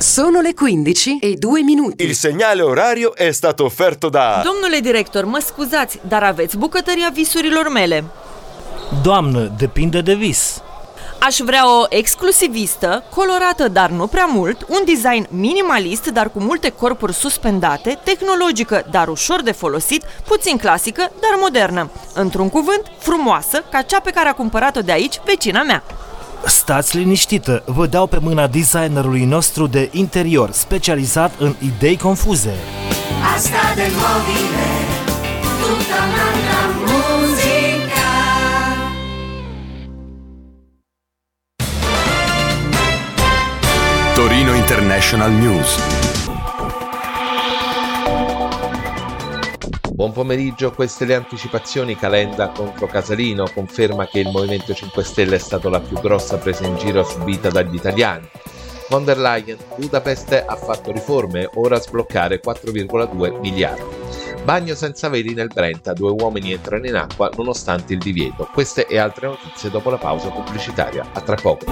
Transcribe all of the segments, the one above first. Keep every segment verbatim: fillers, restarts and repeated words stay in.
Sono le quindici e due minuti. Il segnale orario è stato offerto da... Domnule director, mă scuzați, dar aveți bucătăria visurilor mele? Doamnă, depinde de vis. Aș vrea o exclusivistă, colorată, dar nu prea mult, un design minimalist, dar cu multe corpuri suspendate, tehnologică, dar ușor de folosit, puțin clasică, dar modernă. Într-un cuvânt, frumoasă, ca cea pe care a cumpărat-o de aici vecina mea. Stați liniștită, vă dau pe mâna designerului nostru de interior, specializat în idei confuze. Asta de mobile, tutta un'altra musica. Torino International News. Buon pomeriggio, queste le anticipazioni. Calenda contro Casalino conferma che il Movimento cinque Stelle è stata la più grossa presa in giro subita dagli italiani. Von der Leyen, Budapest ha fatto riforme, ora sbloccare quattro virgola due miliardi. Bagno senza veli nel Brenta, due uomini entrano in acqua nonostante il divieto. Queste e altre notizie dopo la pausa pubblicitaria. A tra poco.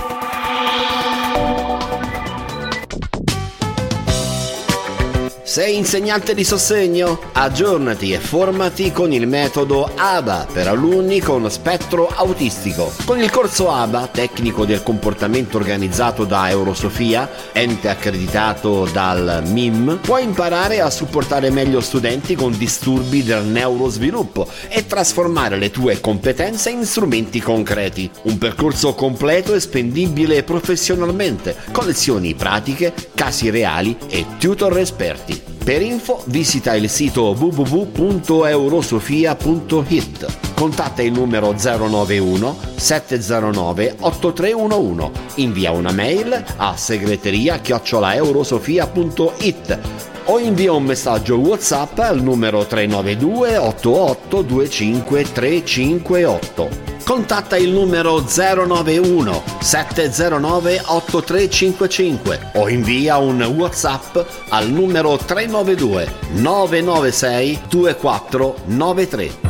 Sei insegnante di sostegno? Aggiornati e formati con il metodo A B A per alunni con spettro autistico. Con il corso A B A, tecnico del comportamento organizzato da Eurosofia, ente accreditato dal M I M, puoi imparare a supportare meglio studenti con disturbi del neurosviluppo e trasformare le tue competenze in strumenti concreti. Un percorso completo e spendibile professionalmente, con lezioni pratiche, casi reali e tutor esperti. Per info visita il sito w w w punto eurosofia punto i t. Contatta il numero zero nove uno sette zero nove otto tre uno uno. Invia una mail a segreteria chiocciola eurosofia punto i t o invia un messaggio WhatsApp al numero tre nove due otto otto due cinque tre cinque otto. Contatta il numero zero nove uno sette zero nove otto tre cinque cinque o invia un WhatsApp al numero tre nove due nove nove sei due quattro nove tre.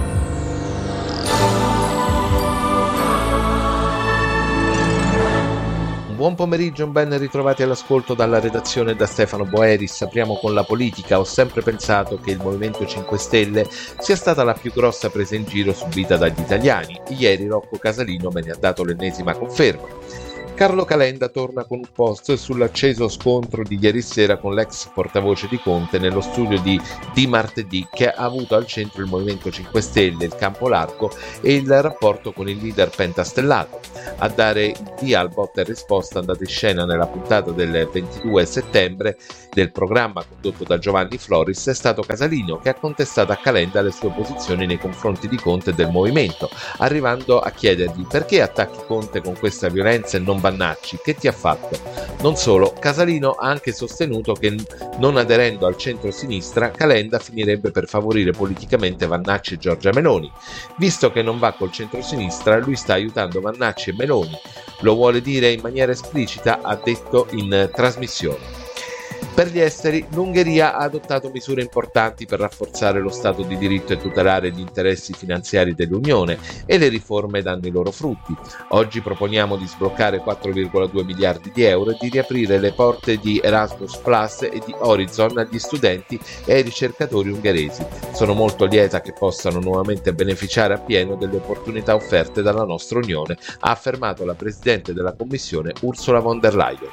Buon pomeriggio, ben ritrovati all'ascolto dalla redazione da Stefano Boeris. Apriamo con la politica. Ho sempre pensato che il Movimento cinque Stelle sia stata la più grossa presa in giro subita dagli italiani. Ieri Rocco Casalino me ne ha dato l'ennesima conferma. Carlo Calenda torna con un post sull'acceso scontro di ieri sera con l'ex portavoce di Conte nello studio di Di Martedì, che ha avuto al centro il Movimento cinque Stelle, il campo largo e il rapporto con il leader pentastellato. A dare il via al botta e risposta andata in scena nella puntata del ventidue settembre del programma condotto da Giovanni Floris è stato Casalino, che ha contestato a Calenda le sue posizioni nei confronti di Conte e del Movimento, arrivando a chiedergli: perché attacchi Conte con questa violenza e non Vannacci, che ti ha fatto? Non solo, Casalino ha anche sostenuto che non aderendo al centro-sinistra Calenda finirebbe per favorire politicamente Vannacci e Giorgia Meloni. Visto che non va col centro-sinistra, lui sta aiutando Vannacci e Meloni. Lo vuole dire in maniera esplicita, ha detto in trasmissione. Per gli esteri, l'Ungheria ha adottato misure importanti per rafforzare lo Stato di diritto e tutelare gli interessi finanziari dell'Unione, e le riforme danno i loro frutti. Oggi proponiamo di sbloccare quattro virgola due miliardi di euro e di riaprire le porte di Erasmus Plus e di Horizon agli studenti e ai ricercatori ungheresi. Sono molto lieta che possano nuovamente beneficiare appieno delle opportunità offerte dalla nostra Unione, ha affermato la Presidente della Commissione Ursula von der Leyen.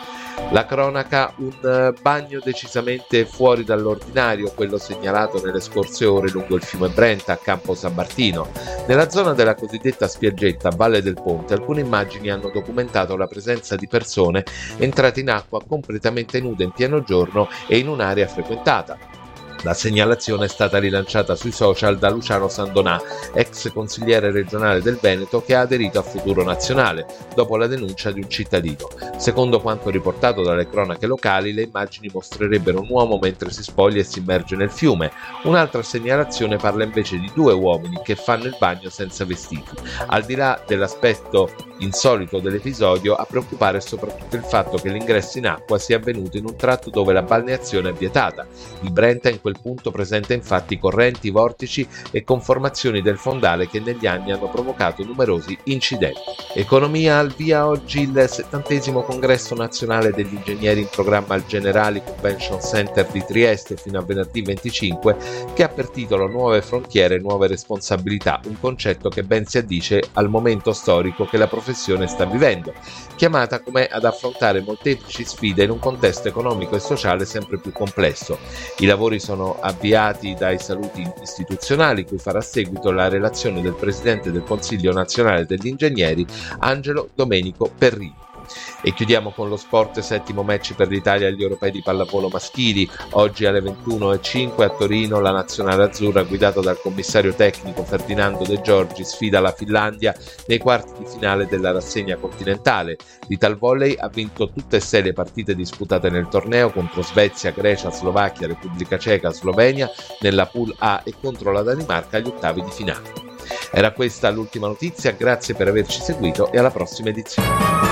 La cronaca, un bagno decisamente fuori dall'ordinario, quello segnalato nelle scorse ore lungo il fiume Brenta a Campo San Martino. Nella zona della cosiddetta spiaggetta Valle del Ponte, alcune immagini hanno documentato la presenza di persone entrate in acqua completamente nude in pieno giorno e in un'area frequentata. La segnalazione è stata rilanciata sui social da Luciano Sandonà, ex consigliere regionale del Veneto, che ha aderito a Futuro Nazionale dopo la denuncia di un cittadino. Secondo quanto riportato dalle cronache locali, le immagini mostrerebbero un uomo mentre si spoglia e si immerge nel fiume. Un'altra segnalazione parla invece di due uomini che fanno il bagno senza vestiti. Al di là dell'aspetto insolito dell'episodio, a preoccupare è soprattutto il fatto che l'ingresso in acqua sia avvenuto in un tratto dove la balneazione è vietata. Il Brenta in quel punto presenta infatti correnti, vortici e conformazioni del fondale che negli anni hanno provocato numerosi incidenti. Economia, al via oggi il settantesimo congresso nazionale degli ingegneri in programma al Generali Convention Center di Trieste fino a venerdì venticinque, che ha per titolo Nuove frontiere e nuove responsabilità, un concetto che ben si addice al momento storico che la professione sta vivendo, chiamata come ad affrontare molteplici sfide in un contesto economico e sociale sempre più complesso. I lavori sono avviati dai saluti istituzionali, cui farà seguito la relazione del Presidente del Consiglio nazionale degli ingegneri, Angelo Domenico Perrini. E chiudiamo con lo sport, settimo match per l'Italia agli europei di pallavolo maschili. Oggi alle ventuno e cinque a Torino la nazionale azzurra, guidata dal commissario tecnico Ferdinando De Giorgi, sfida la Finlandia nei quarti di finale della rassegna continentale. L'Italvolley ha vinto tutte e sei le partite disputate nel torneo contro Svezia, Grecia, Slovacchia, Repubblica Ceca, Slovenia nella Pool A e contro la Danimarca agli ottavi di finale. Era questa l'ultima notizia, grazie per averci seguito e alla prossima edizione.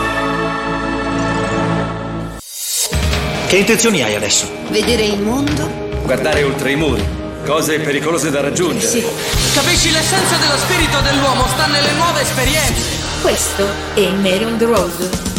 Che intenzioni hai adesso? Vedere il mondo. Guardare oltre i muri. Cose pericolose da raggiungere. Sì. Capisci, l'essenza dello spirito dell'uomo sta nelle nuove esperienze. Questo è Mary on the Road.